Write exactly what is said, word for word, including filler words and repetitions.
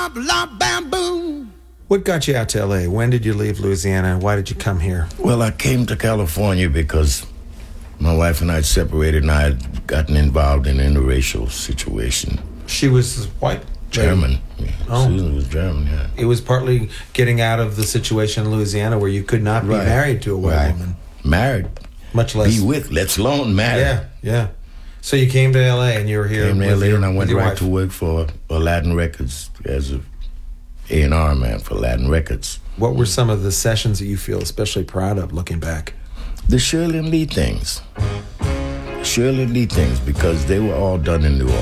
blah, blah, bam, boom. What got you out to L A? When did you leave Louisiana? Why did you come here? Well, I came to California because my wife and I had separated, and I had gotten involved in an interracial situation. She was white? German. Yeah. Oh. Susan was German, yeah. It was partly getting out of the situation in Louisiana where you could not be Right. married to a white Right. woman. Married. Much less. Be with, let alone married. Yeah, yeah. So you came to L A and you were here Came to with L A your, and I with went your right wife. to work for Aladdin Records as a A and R man for Aladdin Records. What were some of the sessions that you feel especially proud of looking back? The Shirley and Lee things. Shirley and Lee things, because they were all done in New Orleans.